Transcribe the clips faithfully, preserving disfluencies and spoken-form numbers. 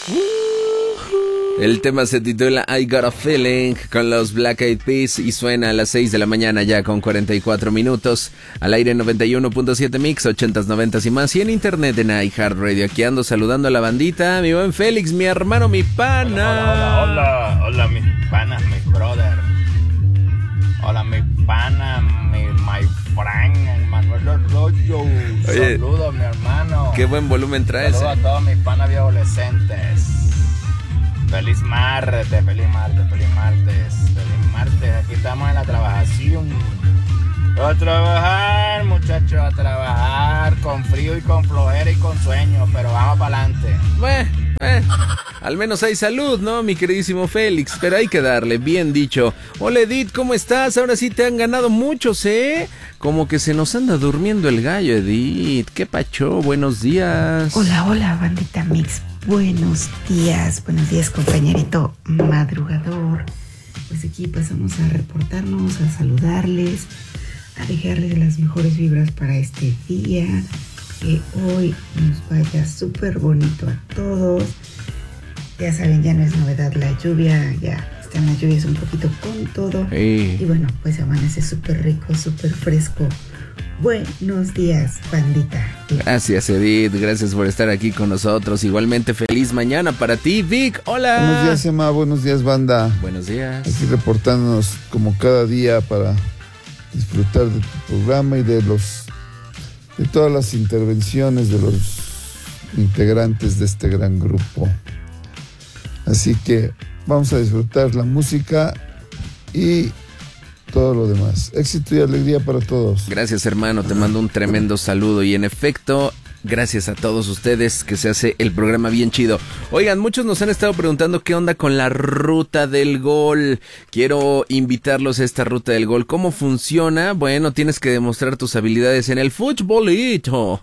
El tema se titula I Got a Feeling con los Black Eyed Peas y suena a las seis de la mañana ya con cuarenta y cuatro minutos. Al aire noventa y uno punto siete Mix, ochentas, noventas y más. Y en internet en iHeartRadio. Aquí ando saludando a la bandita. Mi buen Félix, mi hermano, mi pana. Hola, hola, hola, hola, mi pana, mi brother. Hola, mi pana, mi my friend, el Manuel Arroyo. Saludos, mi hermano. Qué buen volumen traes. Saludos eh. a todos mis panas adolescentes. Feliz martes, feliz martes, feliz martes, feliz martes. Aquí estamos en la trabajación. A trabajar, muchachos, a trabajar con frío y con flojera y con sueño, pero vamos para adelante. Bueno, eh, al menos hay salud, ¿no, mi queridísimo Félix? Pero hay que darle, bien dicho. Hola, Edith, ¿cómo estás? Ahora sí te han ganado muchos, ¿eh? Como que se nos anda durmiendo el gallo, Edith. ¿Qué pacho? Buenos días. Hola, hola, bandita Mix. Buenos días, buenos días, compañerito madrugador. Pues aquí pasamos a reportarnos, a saludarles, a dejarles las mejores vibras para este día. Que hoy nos vaya súper bonito a todos. Ya saben, ya no es novedad la lluvia, ya están las lluvias un poquito con todo. Sí. Y bueno, pues amanece súper rico, súper fresco. Buenos días, bandita. Gracias, Edith, gracias por estar aquí con nosotros. Igualmente, feliz mañana para ti, Vic. Hola. Buenos días, Emma, buenos días, banda. Buenos días. Aquí reportándonos como cada día para disfrutar de tu programa y de los de todas las intervenciones de los integrantes de este gran grupo. Así que vamos a disfrutar la música y todo lo demás. Éxito y alegría para todos. Gracias, hermano, te mando un tremendo saludo. Y en efecto, gracias a todos ustedes que se hace el programa bien chido. Oigan, muchos nos han estado preguntando qué onda con la ruta del gol. Quiero invitarlos a esta ruta del gol. ¿Cómo funciona? Bueno, tienes que demostrar tus habilidades en el futbolito.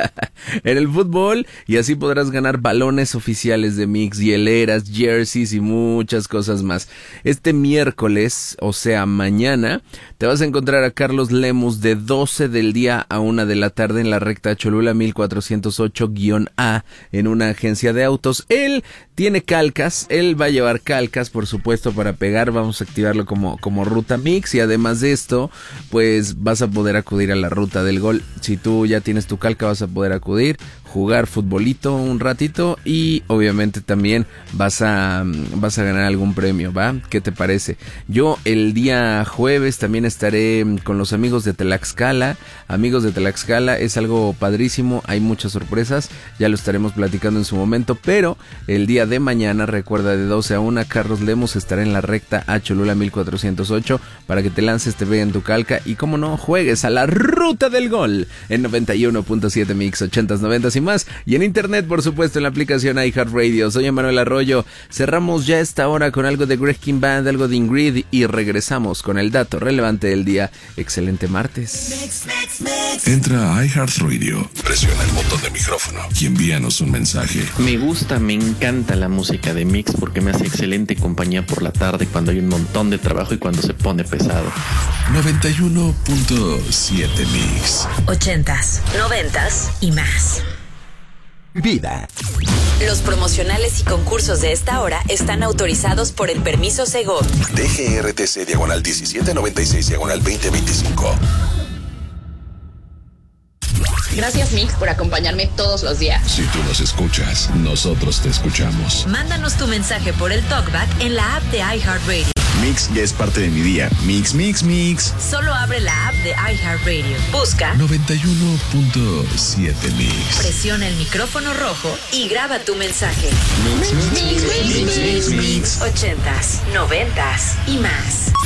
En el fútbol, y así podrás ganar balones oficiales de Mix, hieleras, jerseys y muchas cosas más. Este miércoles, o sea mañana, te vas a encontrar a Carlos Lemus de doce del día a una de la tarde en la recta Cholula mil cuatrocientos ocho A en una agencia de autos. Él tiene calcas, él va a llevar calcas, por supuesto, para pegar. Vamos a activarlo como, como ruta Mix, y además de esto, pues vas a poder acudir a la ruta del gol. Si tú ya tienes tu calca, vas a poder acudir, jugar futbolito un ratito y obviamente también vas a vas a ganar algún premio, ¿va? ¿Qué te parece? Yo el día jueves también estaré con los amigos de Tlaxcala. Amigos de Tlaxcala, es algo padrísimo, hay muchas sorpresas, ya lo estaremos platicando en su momento, pero el día de mañana, recuerda, de doce a una, Carlos Lemus estará en la recta a Cholula mil cuatrocientos ocho para que te lances, te vean tu calca y, como no, juegues a la ruta del gol en noventa y uno punto siete Mix, ochentas, noventas y más, y en internet, por supuesto, en la aplicación iHeartRadio. Soy Manuel Arroyo. Cerramos ya esta hora con algo de Wrecking Band, algo de Ingrid, y regresamos con el dato relevante del día. Excelente martes. Mix, mix, mix. Entra a iHeartRadio, presiona el botón de micrófono y envíanos un mensaje. Me gusta, me encanta la música de Mix porque me hace excelente compañía por la tarde cuando hay un montón de trabajo y cuando se pone pesado. noventa y uno punto siete Mix. Ochentas, noventas y más. Vida. Los promocionales y concursos de esta hora están autorizados por el permiso Segov. D G R T C diagonal diecisiete noventa y seis diagonal veinte veinticinco. Gracias, Mix, por acompañarme todos los días. Si tú nos escuchas, nosotros te escuchamos. Mándanos tu mensaje por el TalkBack en la app de iHeartRadio. Mix ya es parte de mi día. Mix, mix, mix. Solo abre la app de iHeartRadio. Busca noventa y uno punto siete Mix. Presiona el micrófono rojo y graba tu mensaje. Mix, mix, mix, mix, mix, mix. Ochentas, noventas y más.